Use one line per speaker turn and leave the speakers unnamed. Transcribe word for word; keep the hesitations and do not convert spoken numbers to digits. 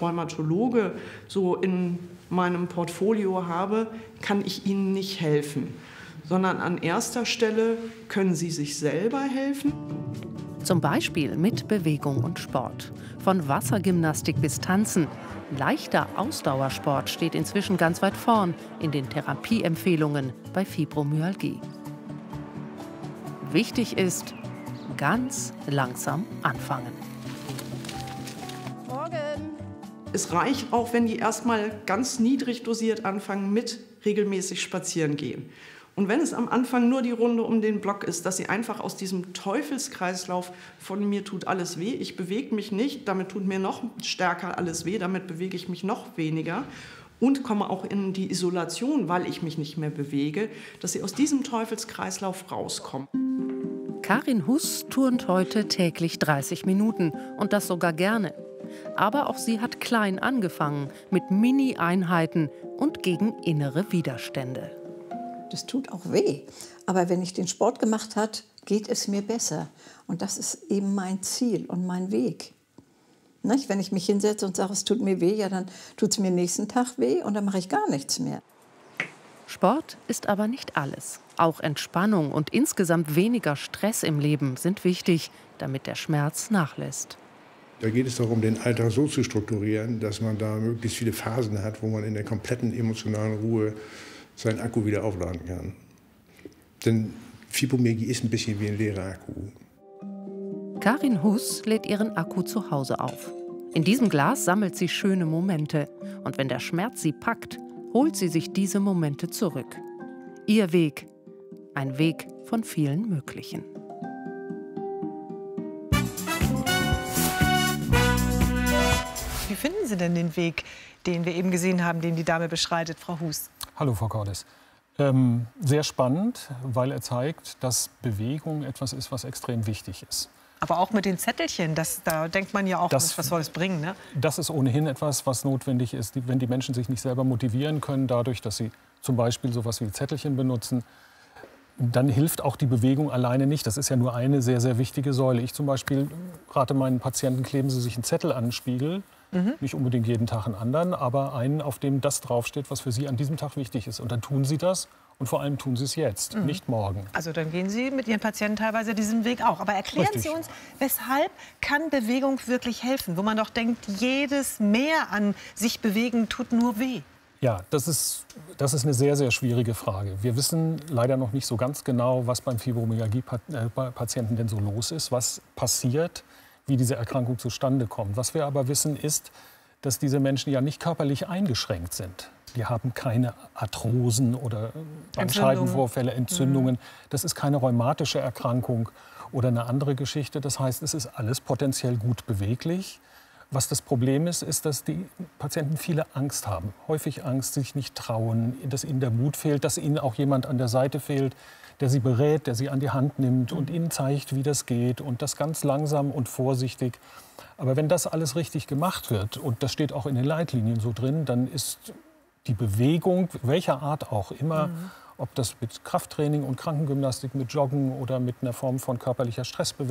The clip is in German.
Rheumatologe so in meinem Portfolio habe, kann ich Ihnen nicht helfen, sondern an erster Stelle können Sie sich selber helfen.
Zum Beispiel mit Bewegung und Sport. Von Wassergymnastik bis Tanzen. Leichter Ausdauersport steht inzwischen ganz weit vorn in den Therapieempfehlungen bei Fibromyalgie. Wichtig ist, ganz langsam anfangen.
Morgen.
Es reicht auch, wenn die erstmal ganz niedrig dosiert anfangen mit regelmäßig spazieren gehen. Und wenn es am Anfang nur die Runde um den Block ist, dass sie einfach aus diesem Teufelskreislauf von mir tut alles weh, ich bewege mich nicht, damit tut mir noch stärker alles weh, damit bewege ich mich noch weniger und komme auch in die Isolation, weil ich mich nicht mehr bewege, dass sie aus diesem Teufelskreislauf rauskommen.
Karin Huss turnt heute täglich dreißig Minuten und das sogar gerne. Aber auch sie hat klein angefangen, mit Mini-Einheiten und gegen innere Widerstände.
Das tut auch weh. Aber wenn ich den Sport gemacht habe, geht es mir besser. Und das ist eben mein Ziel und mein Weg. Nicht? Wenn ich mich hinsetze und sage, es tut mir weh, ja, dann tut es mir nächsten Tag weh und dann mache ich gar nichts mehr.
Sport ist aber nicht alles. Auch Entspannung und insgesamt weniger Stress im Leben sind wichtig, damit der Schmerz nachlässt.
Da geht es darum, den Alltag so zu strukturieren, dass man da möglichst viele Phasen hat, wo man in der kompletten emotionalen Ruhe seinen Akku wieder aufladen kann. Denn Fibromyalgie ist ein bisschen wie ein leerer Akku.
Karin Huss lädt ihren Akku zu Hause auf. In diesem Glas sammelt sie schöne Momente. Und wenn der Schmerz sie packt, holt sie sich diese Momente zurück. Ihr Weg, ein Weg von vielen möglichen.
Wie finden Sie denn den Weg, den wir eben gesehen haben, den die Dame beschreitet, Frau Huss?
Hallo, Frau Cordes. Ähm, sehr spannend, weil er zeigt, dass Bewegung etwas ist, was extrem wichtig ist.
Aber auch mit den Zettelchen, das, da denkt man ja auch,
das,
was soll es bringen, ne?
Das ist ohnehin etwas, was notwendig ist, wenn die Menschen sich nicht selber motivieren können, dadurch, dass sie zum Beispiel sowas wie Zettelchen benutzen. Dann hilft auch die Bewegung alleine nicht. Das ist ja nur eine sehr, sehr wichtige Säule. Ich zum Beispiel rate meinen Patienten, kleben sie sich einen Zettel an den Spiegel. Mhm. Nicht unbedingt jeden Tag einen anderen, aber einen, auf dem das draufsteht, was für Sie an diesem Tag wichtig ist. Und dann tun Sie das und vor allem tun Sie es jetzt, mhm. nicht morgen.
Also dann gehen Sie mit Ihren Patienten teilweise diesen Weg auch. Aber erklären
Richtig.
Sie uns, weshalb kann Bewegung wirklich helfen? Wo man doch denkt, jedes Mehr an sich bewegen tut nur weh.
Ja, das ist, das ist eine sehr, sehr schwierige Frage. Wir wissen leider noch nicht so ganz genau, was beim Fibromyalgie-Patienten denn so los ist, was passiert, wie diese Erkrankung zustande kommt. Was wir aber wissen, ist, dass diese Menschen ja nicht körperlich eingeschränkt sind. Die haben keine Arthrosen oder Bandscheibenvorfälle, Entzündungen. Das ist keine rheumatische Erkrankung oder eine andere Geschichte. Das heißt, es ist alles potenziell gut beweglich. Was das Problem ist, ist, dass die Patienten viele Angst haben. Häufig Angst, sich nicht trauen, dass ihnen der Mut fehlt, dass ihnen auch jemand an der Seite fehlt, der sie berät, der sie an die Hand nimmt und ihnen zeigt, wie das geht. Und das ganz langsam und vorsichtig. Aber wenn das alles richtig gemacht wird, und das steht auch in den Leitlinien so drin, dann ist die Bewegung, welcher Art auch immer, mhm. ob das mit Krafttraining und Krankengymnastik, mit Joggen oder mit einer Form von körperlicher Stressbewältigung,